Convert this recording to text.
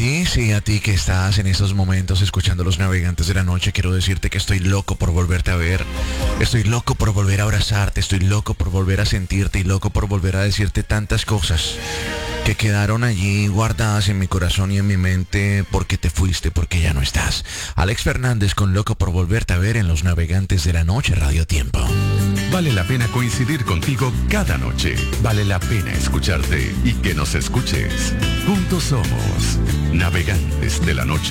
sí, a ti que estás en estos momentos escuchando Los Navegantes de la Noche, quiero decirte que estoy loco por volverte a ver, estoy loco por volver a abrazarte, estoy loco por volver a sentirte y loco por volver a decirte tantas cosas que quedaron allí guardadas en mi corazón y en mi mente porque te fuiste, porque ya no estás. Alex Fernández con Loco por volverte a ver en Los Navegantes de la Noche, Radio Tiempo. Vale la pena coincidir contigo cada noche. Vale la pena escucharte y que nos escuches. Juntos somos Navegantes de la Noche.